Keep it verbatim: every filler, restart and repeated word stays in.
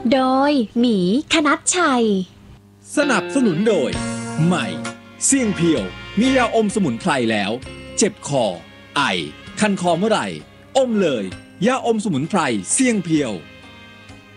โดยหมีคณัชชัยสนับสนุนโดยใหม่เสี่ยงเพียวมียาอมสมุนไพรแล้วเจ็บคอไอคันคอเมื่อไหร่อมเลยยาอมสมุนไพรเสี่ยงเพียว